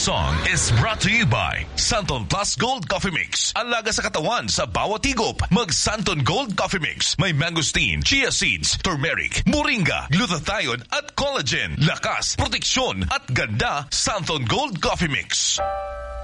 song is brought to you by Santon Plus Gold Coffee Mix. Ang laga sa katawan sa bawat higop. Mag Santon Gold Coffee Mix. May mangosteen, chia seeds, turmeric, moringa, glutathione at collagen. Lakas, proteksyon at ganda. Santon Gold Coffee Mix.